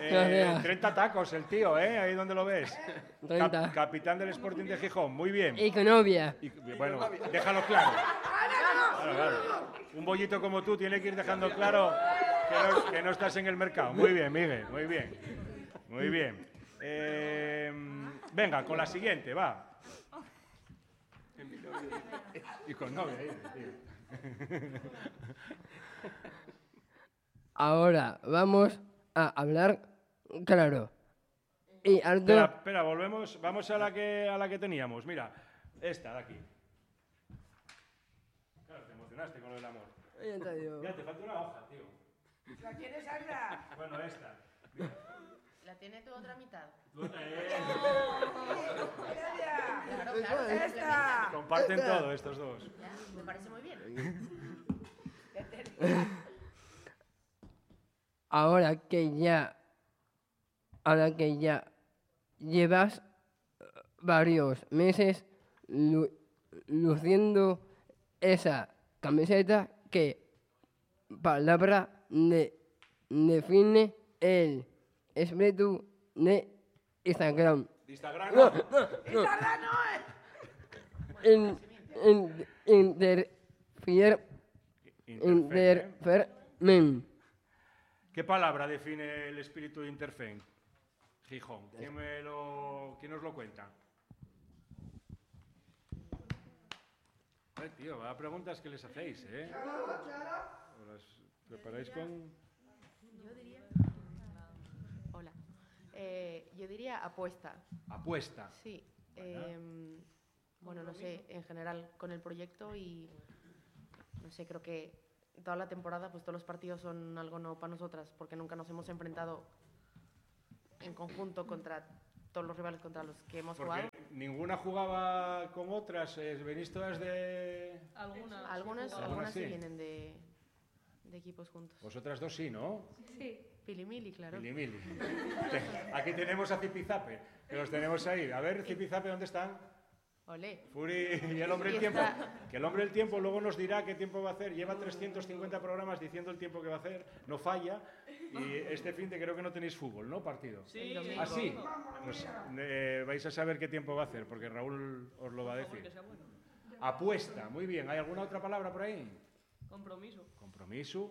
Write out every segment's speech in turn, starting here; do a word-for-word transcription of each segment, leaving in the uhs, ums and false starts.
Eh, treinta tacos el tío, ¿eh? Ahí donde lo ves. treinta. Cap capitán del Sporting de Gijón, muy bien. Y con novia. Y, bueno, déjalo claro. Claro, claro. Un bollito como tú tiene que ir dejando claro que no, que no estás en el mercado. Muy bien, Miguel, muy bien. Muy bien. Eh, venga, con la siguiente, va. Y con novia, tío. Ahora vamos a hablar claro. Y alto... Espera, espera, volvemos. Vamos a la que a la que teníamos. Mira, esta de aquí. Claro, te emocionaste con lo del amor. Ya, te falta una hoja, tío. ¿La quieres, Sandra? Bueno, esta. Mira. ¿La tiene tu otra mitad? Tu otra, eh. Claro, claro. ¡Esta! Comparten todo estos dos. Ya, me parece muy bien. Ahora que ya, ahora que ya llevas varios meses lu luciendo esa camiseta, ¿qué palabra de define el espíritu de Instagram? Instagram no. ¡Instagram no es! In, in, interfier, interfermen. ¿Qué palabra define el espíritu de Interfen? Gijón. ¿Quién, me lo, ¿Quién nos lo cuenta? Ay, tío, vaya preguntas que les hacéis, ¿eh? ¿Os preparáis con...? Yo diría... Hola. Eh, yo diría apuesta. Apuesta. Sí. Eh, bueno, no sé, en general con el proyecto y... No sé, creo que toda la temporada, pues todos los partidos son algo nuevo para nosotras, porque nunca nos hemos enfrentado en conjunto contra todos los rivales contra los que hemos Porque jugado. ninguna jugaba con otras, eh, venís todas de... Algunas, algunas, Algunas algunas sí sí. vienen de, de equipos juntos. Vosotras dos sí, ¿no? Sí. Pilimili, claro. Pilimili. Aquí tenemos a Zipizape, que los tenemos ahí. A ver, Zipizape, ¿dónde están? Olé. Furi y el hombre del tiempo. Que el hombre del tiempo luego nos dirá qué tiempo va a hacer. Lleva trescientos cincuenta programas diciendo el tiempo que va a hacer, no falla. Y este fin de creo que no tenéis fútbol, ¿no? Partido. Sí. ¿Ah, sí? Pues eh, vais a saber qué tiempo va a hacer, porque Raúl os lo va a decir. Apuesta, muy bien. ¿Hay alguna otra palabra por ahí? Compromiso. Compromiso.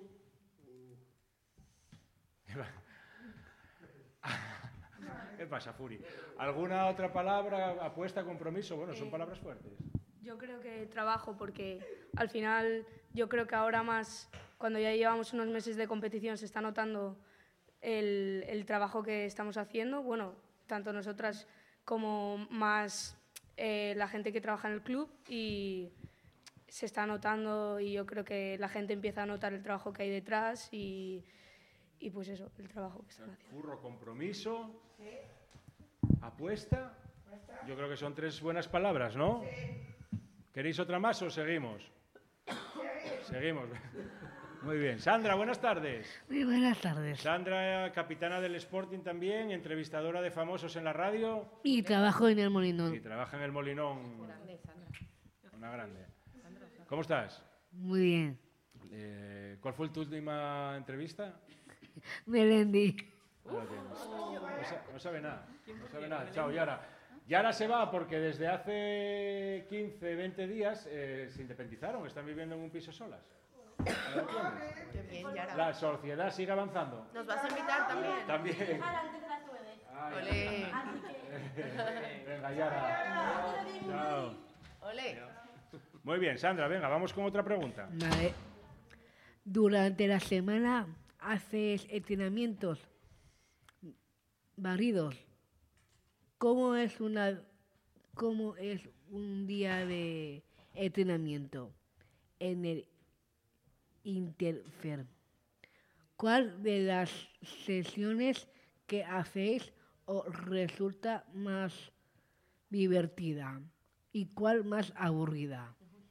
¿Qué pasa, Furi? ¿Alguna otra palabra? Apuesta, compromiso. Bueno, son palabras fuertes. Yo creo que trabajo, porque al final yo creo que ahora más, cuando ya llevamos unos meses de competición, se está notando el, el trabajo que estamos haciendo. Bueno, tanto nosotras como más eh, la gente que trabaja en el club, y se está notando, y yo creo que la gente empieza a notar el trabajo que hay detrás y, y pues eso, el trabajo que están haciendo. Curro, compromiso, apuesta. Yo creo que son tres buenas palabras, ¿no? ¿Queréis otra más o seguimos? Seguimos. Muy bien. Sandra, buenas tardes. Muy buenas tardes. Sandra, capitana del Sporting también, entrevistadora de famosos en la radio. Y trabajo en el Molinón. Y trabaja en el Molinón. Grande, Sandra. Una grande. ¿Cómo estás? Muy bien. Eh, ¿Cuál fue tu última entrevista? Melendi. No, la tienes. No, sa- no sabe nada. No sabe nada. Chao, Yara. Yara se va porque desde hace quince, veinte días eh, se independizaron. Están viviendo en un piso solas. ¿Lo entiendes? Qué bien, Yara. La sociedad sigue avanzando. ¿Nos vas a invitar también? También. Ay. Olé. Venga, Yara. Chao. Olé. Muy bien, Sandra, venga, vamos con otra pregunta. Vale. Durante la semana haces entrenamientos variados. ¿Cómo es una, cómo es un día de entrenamiento en el Interfer? ¿Cuál de las sesiones que hacéis os resulta más divertida y cuál más aburrida?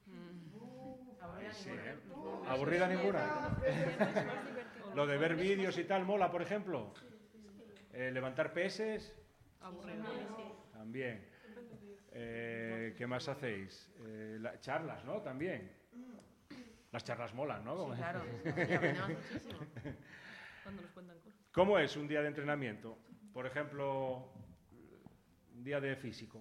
Sí, ¿eh? ¿Aburrida ninguna? Lo de ver vídeos y tal mola, por ejemplo. Eh, levantar peses. También. Eh, ¿Qué más hacéis? Eh, la- charlas, ¿no? También. Las charlas molan, ¿no? Sí, claro. Sí, aprendemos muchísimo. Cuando nos cuentan cosas. ¿Cómo es un día de entrenamiento? Por ejemplo, un día de físico.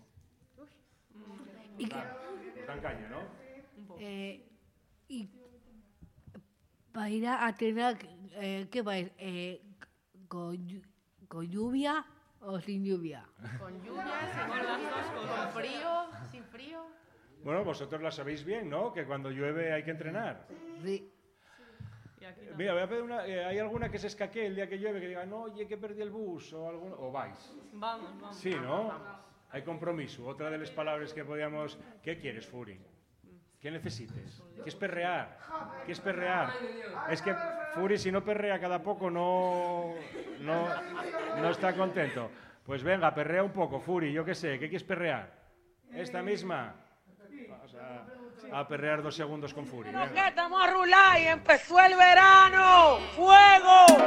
Y que, Os dan caña, ¿no? Un poco. eh, y para ir a entrenar, eh, ¿qué vais? Eh, con, llu- ¿Con lluvia o sin lluvia? Con lluvia, sin con frío, sin frío. Bueno, vosotros la sabéis bien, ¿no? Que cuando llueve hay que entrenar. Sí. Y aquí no. Mira, voy a pedir una, eh, ¿hay alguna que se escaquee el día que llueve que diga, no, oye, que perdí el bus? O, alguna, o vais. Vamos, vamos. Sí, ¿no? Hay compromiso. Otra de las palabras que podíamos... ¿Qué quieres, Furi? ¿Qué necesites? ¿Qué es perrear? ¿Qué es perrear? Es que Furi, si no perrea cada poco, no, no, no está contento. Pues venga, perrea un poco, Furi, yo qué sé. ¿Qué quieres perrear? ¿Esta misma? Vamos a, a perrear dos segundos con Furi. Nos Venga. estamos a rular y empezó el verano.